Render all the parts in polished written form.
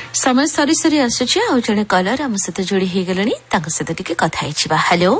समय सरी सरी आसुची आ जने कलर आम सहित जोड़ी हो गले सहित टिके कथा हेचिबा। Hello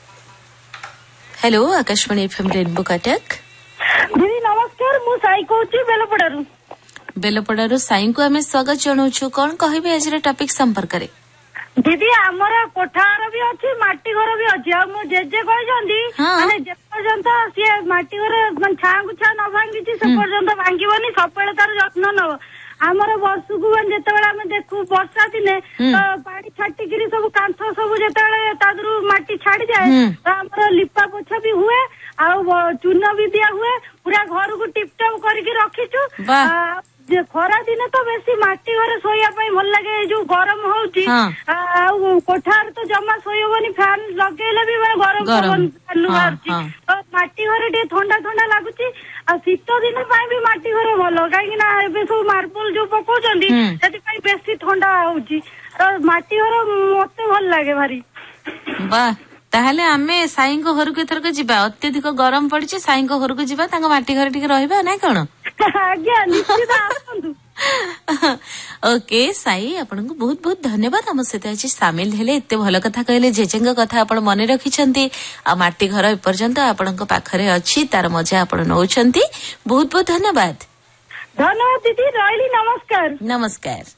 hello Akashvani FM rainbow Cuttack. दीदी नमस्कार, मु साई कहूची बेलपड़ारू। बेलपड़ारू साई को आमे स्वागत जणाउछु। कोन कहबे आज रे टॉपिक संपर्क रे? दीदी आमर कोठार भी अच्छी माटी घर भी अच्छी आ मु जेजे कहजंदी माने जे पर्यंत से माटी घर मन छां गुछा न भांगी से पर्यंत भांगीबनी सबले तार जत्न न। आमर वर्षकु जेतेबेले आमे देखु वर्षा दिने तो पानी छाटिकिरी सब कांथ सब जेतेबेले तादरु माटी छाड़ी जाए तो आमर लिपा पोछा भी हुए आ चून भी दिया हुए पूरा घर को टिपटप करके रखिछु। खरा दिन तो बेसी माटी घरे सोया भल लगे जो गरम होउची कोठार तो जमा सोयबनी फैन लगेले भी गरम पवन बाहरची तो माटी घरे टे ठंडा ठंडा लागुची आ शीत दिन भी माटी घरे भल कहीं ना एबे सब मार्बल जो पकोचंदी सेति बेसी ठंडा होउची तो माटी घरे मते भल लागे भारी। वाह, ताहले आमे साई को घर को एथरक जिबा। अत्यधिक गरम पड़िछि, साई को घर को जिबा, तांगा माटी घर टिके रहिबा ना कोन? आज्ञा निश्चित आसंतु। ओके साई, आपन को बहुत बहुत धन्यवाद हम सहित आज सामिल हेले। एते भल कथा कहले, जेजेंग कथा आपण मने रखिछंती आ माटी घर पर्यंत आपन को पाखरे अछि, तार मजा आपण नउछंती। बहुत बहुत धन्यवाद। धन्यवाद दीदी, रहिली नमस्कार। नमस्कार।